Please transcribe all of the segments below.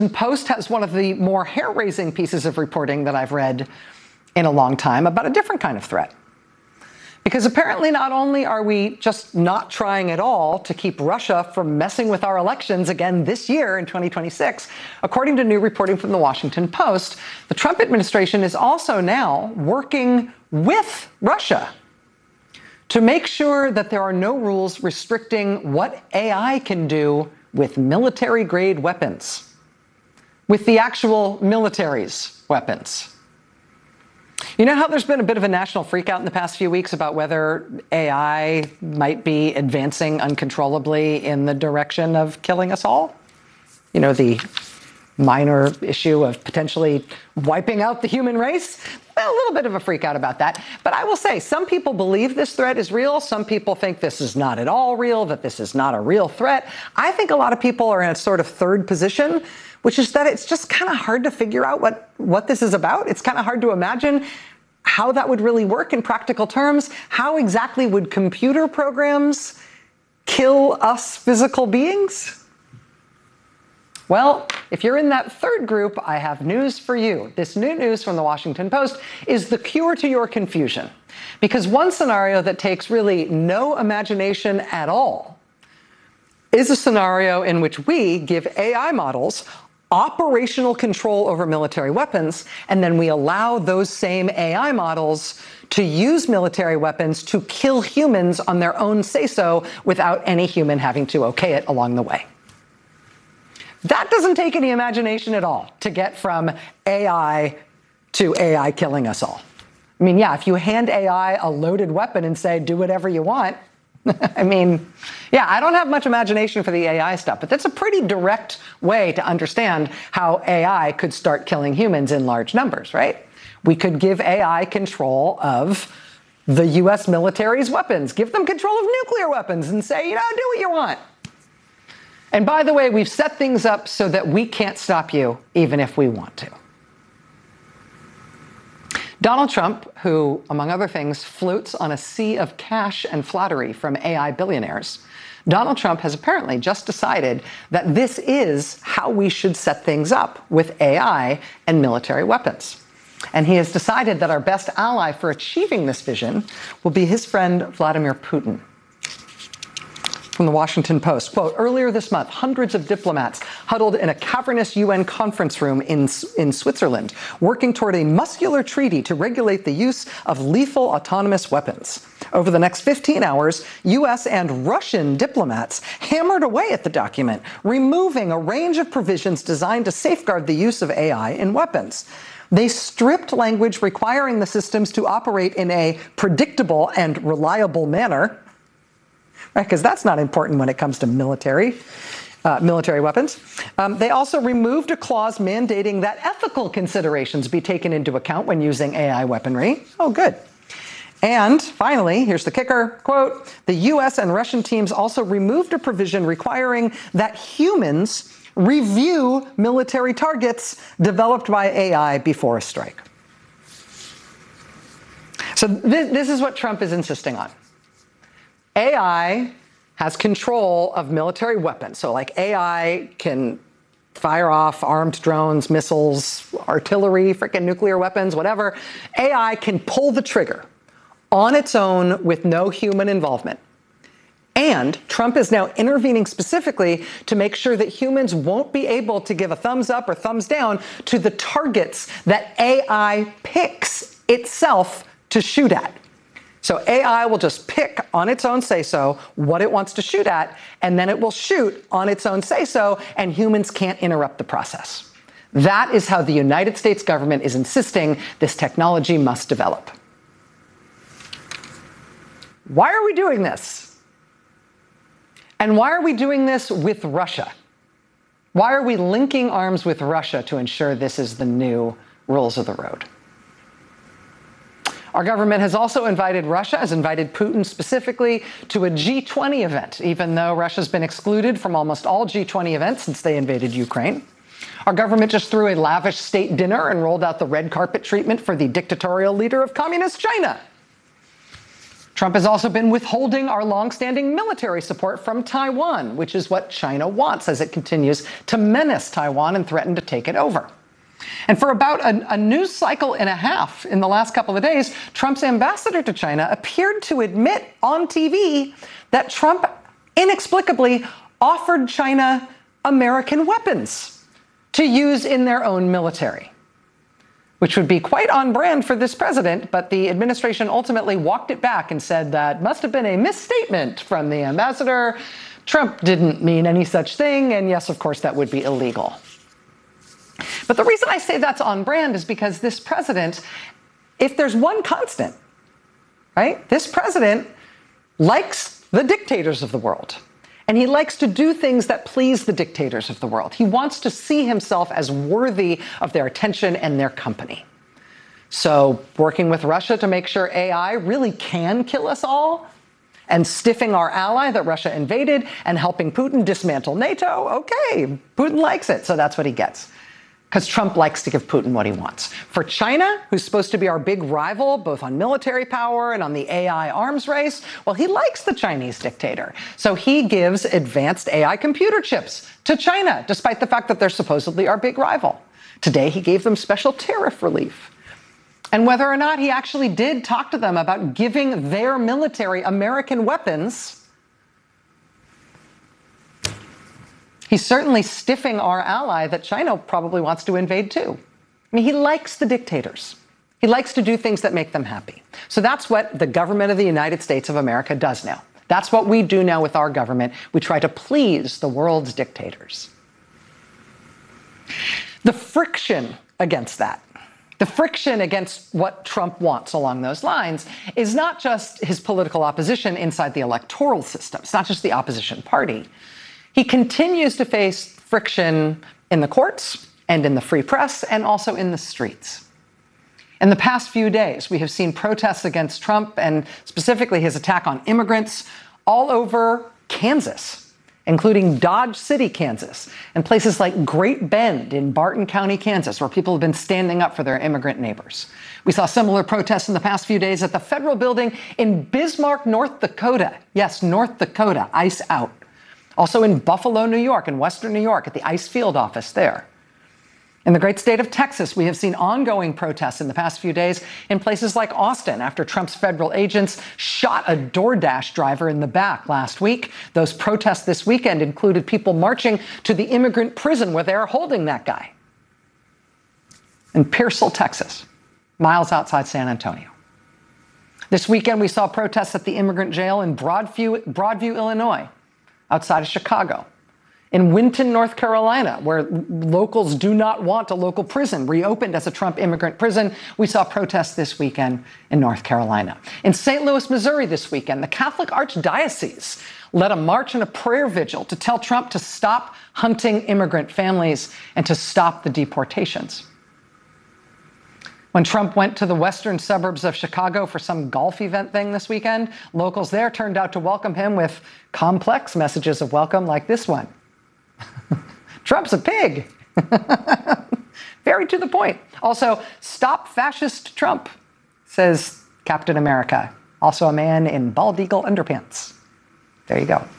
Post has one of the more hair-raising pieces of reporting that I've read in a long time about a different kind of threat. Because apparently not only are we just not trying at all to keep Russia from messing with our elections again this year in 2026, according to new reporting from the Washington Post, the Trump administration is also now working with Russia to make sure that there are no rules restricting what AI can do with military-grade weapons, with the actual military's weapons. You know how there's been a bit of a national freakout in the past few weeks about whether AI might be advancing uncontrollably in the direction of killing us all? You know, the minor issue of potentially wiping out the human race? A little bit of a freakout about that. But I will say, some people believe this threat is real. Some people think this is not at all real, that this is not a real threat. I think a lot of people are in a sort of third position, which is that it's just kind of hard to figure out what this is about. It's kind of hard to imagine how that would really work in practical terms. How exactly would computer programs kill us physical beings? Well, if you're in that third group, I have news for you. This new news from the Washington Post is the cure to your confusion. Because one scenario that takes really no imagination at all is a scenario in which we give AI models operational control over military weapons, and then we allow those same AI models to use military weapons to kill humans on their own say-so without any human having to okay it along the way. That doesn't take any imagination at all to get from AI to AI killing us all. I mean, yeah, if you hand AI a loaded weapon and say, do whatever you want, I mean, yeah, I don't have much imagination for the AI stuff, but that's a pretty direct way to understand how AI could start killing humans in large numbers, right? We could give AI control of the US military's weapons, give them control of nuclear weapons and say, you know, do what you want. And by the way, we've set things up so that we can't stop you even if we want to. Donald Trump, who, among other things, floats on a sea of cash and flattery from AI billionaires, Donald Trump has apparently just decided that this is how we should set things up with AI and military weapons. And he has decided that our best ally for achieving this vision will be his friend Vladimir Putin. From the Washington Post, quote, earlier this month, hundreds of diplomats huddled in a cavernous UN conference room in Switzerland, working toward a muscular treaty to regulate the use of lethal autonomous weapons. Over the next 15 hours, US and Russian diplomats hammered away at the document, removing a range of provisions designed to safeguard the use of AI in weapons. They stripped language requiring the systems to operate in a predictable and reliable manner, right? Because that's not important when it comes to military weapons. They also removed a clause mandating that ethical considerations be taken into account when using AI weaponry. Oh, good. And finally, here's the kicker, quote, the US and Russian teams also removed a provision requiring that humans review military targets developed by AI before a strike. So this is what Trump is insisting on. AI has control of military weapons. So like AI can fire off armed drones, missiles, artillery, freaking nuclear weapons, whatever. AI can pull the trigger on its own with no human involvement. And Trump is now intervening specifically to make sure that humans won't be able to give a thumbs up or thumbs down to the targets that AI picks itself to shoot at. So AI will just pick on its own say-so what it wants to shoot at, and then it will shoot on its own say-so, and humans can't interrupt the process. That is how the United States government is insisting this technology must develop. Why are we doing this? And why are we doing this with Russia? Why are we linking arms with Russia to ensure this is the new rules of the road? Our government has also invited Russia, has invited Putin specifically to a G20 event, even though Russia's been excluded from almost all G20 events since they invaded Ukraine. Our government just threw a lavish state dinner and rolled out the red carpet treatment for the dictatorial leader of communist China. Trump has also been withholding our longstanding military support from Taiwan, which is what China wants as it continues to menace Taiwan and threaten to take it over. And for about a news cycle and a half in the last couple of days, Trump's ambassador to China appeared to admit on TV that Trump inexplicably offered China American weapons to use in their own military, which would be quite on brand for this president, but the administration ultimately walked it back and said that must have been a misstatement from the ambassador. Trump didn't mean any such thing, and yes, of course, that would be illegal. But the reason I say that's on brand is because this president, if there's one constant, right, this president likes the dictators of the world. And he likes to do things that please the dictators of the world. He wants to see himself as worthy of their attention and their company. So working with Russia to make sure AI really can kill us all, and stiffing our ally that Russia invaded, and helping Putin dismantle NATO, okay, Putin likes it, so that's what he gets. Because Trump likes to give Putin what he wants. For China, who's supposed to be our big rival, both on military power and on the AI arms race, well, he likes the Chinese dictator. So he gives advanced AI computer chips to China, despite the fact that they're supposedly our big rival. Today, he gave them special tariff relief. And whether or not he actually did talk to them about giving their military American weapons, he's certainly stiffing our ally that China probably wants to invade too. I mean, he likes the dictators. He likes to do things that make them happy. So that's what the government of the United States of America does now. That's what we do now with our government. We try to please the world's dictators. The friction against that, the friction against what Trump wants along those lines, is not just his political opposition inside the electoral system. It's not just the opposition party. He continues to face friction in the courts and in the free press and also in the streets. In the past few days, we have seen protests against Trump and specifically his attack on immigrants all over Kansas, including Dodge City, Kansas, and places like Great Bend in Barton County, Kansas, where people have been standing up for their immigrant neighbors. We saw similar protests in the past few days at the federal building in Bismarck, North Dakota. Yes, North Dakota, ICE out. Also in Buffalo, New York, and Western New York at the ICE field office there. In the great state of Texas, we have seen ongoing protests in the past few days in places like Austin after Trump's federal agents shot a DoorDash driver in the back last week. Those protests this weekend included people marching to the immigrant prison where they are holding that guy. In Pearsall, Texas, miles outside San Antonio. This weekend, we saw protests at the immigrant jail in Broadview, Illinois, outside of Chicago. In Winton, North Carolina, where locals do not want a local prison reopened as a Trump immigrant prison, we saw protests this weekend in North Carolina. In St. Louis, Missouri this weekend, the Catholic Archdiocese led a march and a prayer vigil to tell Trump to stop hunting immigrant families and to stop the deportations. When Trump went to the western suburbs of Chicago for some golf event thing this weekend, locals there turned out to welcome him with complex messages of welcome like this one. Trump's a pig. Very to the point. Also, stop fascist Trump, says Captain America, also a man in bald eagle underpants. There you go.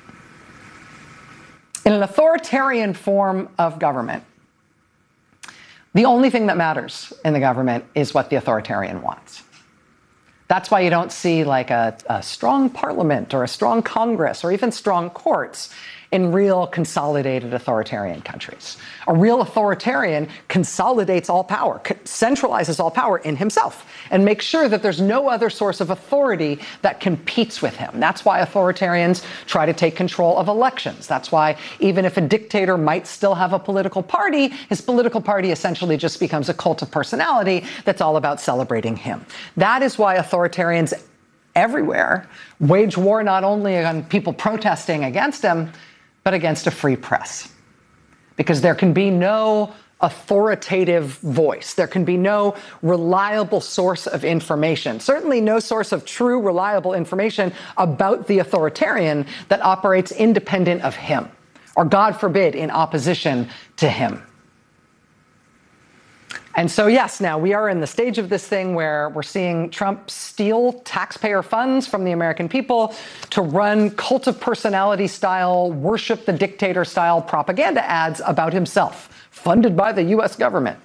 In an authoritarian form of government, the only thing that matters in the government is what the authoritarian wants. That's why you don't see like a strong parliament or a strong Congress or even strong courts in real consolidated authoritarian countries. A real authoritarian consolidates all power, centralizes all power in himself, and makes sure that there's no other source of authority that competes with him. That's why authoritarians try to take control of elections. That's why even if a dictator might still have a political party, his political party essentially just becomes a cult of personality that's all about celebrating him. That is why authoritarians everywhere wage war not only on people protesting against him, but against a free press. Because there can be no authoritative voice. There can be no reliable source of information. Certainly no source of true, reliable information about the authoritarian that operates independent of him, or God forbid, in opposition to him. And so, yes, now we are in the stage of this thing where we're seeing Trump steal taxpayer funds from the American people to run cult of personality style, worship the dictator style propaganda ads about himself, funded by the U.S. government.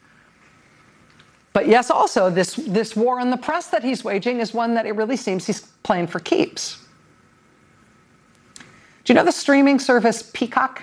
But yes, also, this war on the press that he's waging is one that it really seems he's playing for keeps. Do you know the streaming service Peacock?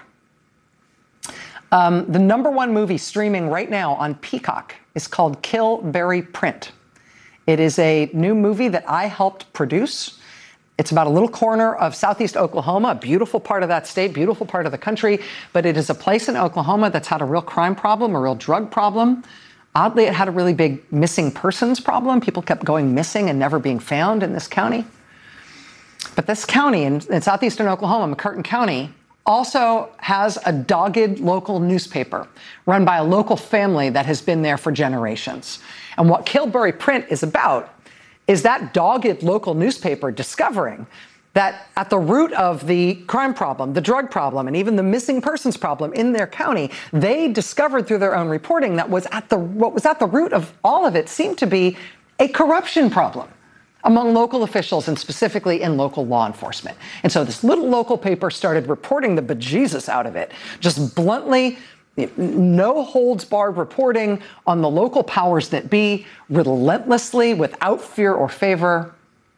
The #1 movie streaming right now on Peacock is called Kill, Bury, Print. It is a new movie that I helped produce. It's about a little corner of southeast Oklahoma, a beautiful part of that state, beautiful part of the country, but it is a place in Oklahoma that's had a real crime problem, a real drug problem. Oddly, it had a really big missing persons problem. People kept going missing and never being found in this county. But this county in southeastern Oklahoma, McCurtain County, also has a dogged local newspaper run by a local family that has been there for generations. And what Kill, Bury, Print is about is that dogged local newspaper discovering that at the root of the crime problem, the drug problem, and even the missing persons problem in their county, they discovered through their own reporting that what was at the root of all of it seemed to be a corruption problem among local officials and specifically in local law enforcement. And so this little local paper started reporting the bejesus out of it, just bluntly, no holds barred reporting on the local powers that be, relentlessly, without fear or favor.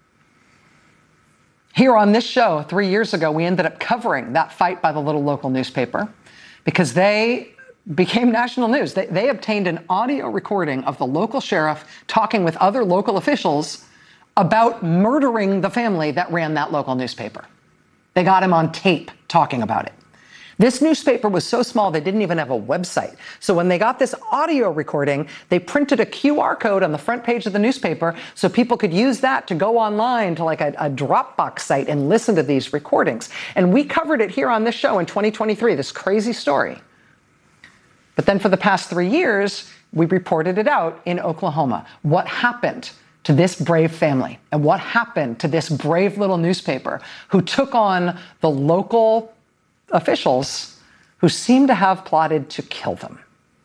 Here on this show, 3 years ago, we ended up covering that fight by the little local newspaper because they became national news. They obtained an audio recording of the local sheriff talking with other local officials about murdering the family that ran that local newspaper. They got him on tape talking about it. This newspaper was so small they didn't even have a website. So when they got this audio recording, they printed a QR code on the front page of the newspaper so people could use that to go online to like a Dropbox site and listen to these recordings. And we covered it here on this show in 2023, this crazy story. But then for the past 3 years, we reported it out in Oklahoma. What happened to this brave family and what happened to this brave little newspaper who took on the local officials who seem to have plotted to kill them.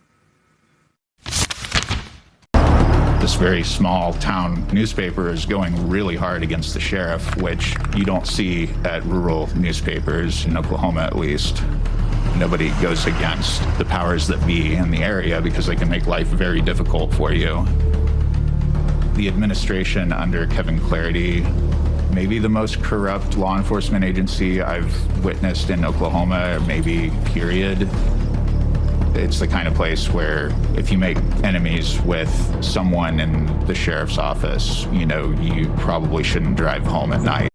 This very small town newspaper is going really hard against the sheriff, which you don't see at rural newspapers, in Oklahoma at least. Nobody goes against the powers that be in the area because they can make life very difficult for you. The administration under Kevin Clarity, maybe the most corrupt law enforcement agency I've witnessed in Oklahoma, maybe period. It's the kind of place where if you make enemies with someone in the sheriff's office, you probably shouldn't drive home at night.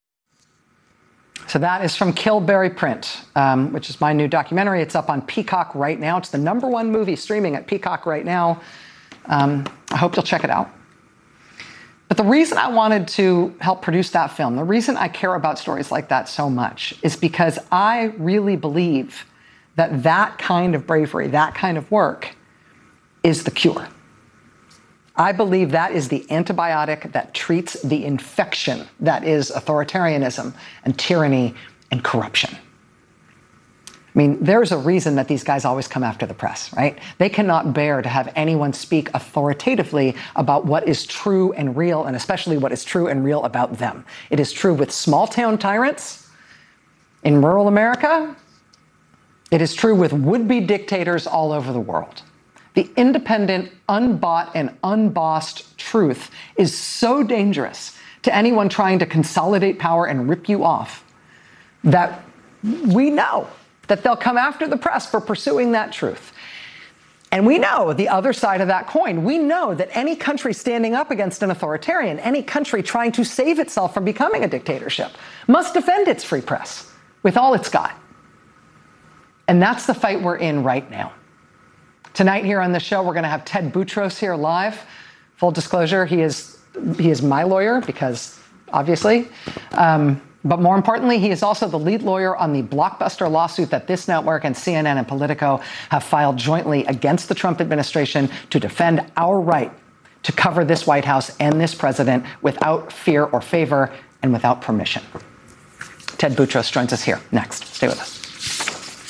So that is from Kill, Bury, Print, which is my new documentary. It's up on Peacock right now. It's the #1 movie streaming at Peacock right now. I hope you'll check it out. But the reason I wanted to help produce that film, the reason I care about stories like that so much is because I really believe that that kind of bravery, that kind of work is the cure. I believe that is the antibiotic that treats the infection that is authoritarianism and tyranny and corruption. I mean, there's a reason that these guys always come after the press, right? They cannot bear to have anyone speak authoritatively about what is true and real, and especially what is true and real about them. It is true with small-town tyrants in rural America. It is true with would-be dictators all over the world. The independent, unbought, and unbossed truth is so dangerous to anyone trying to consolidate power and rip you off that we know that they'll come after the press for pursuing that truth. And we know the other side of that coin. We know that any country standing up against an authoritarian, any country trying to save itself from becoming a dictatorship, must defend its free press with all it's got. And that's the fight we're in right now. Tonight here on the show, we're going to have Ted Boutros here live. Full disclosure, he is my lawyer because obviously, but more importantly, he is also the lead lawyer on the blockbuster lawsuit that this network and CNN and Politico have filed jointly against the Trump administration to defend our right to cover this White House and this president without fear or favor and without permission. Ted Boutros joins us here next. Stay with us.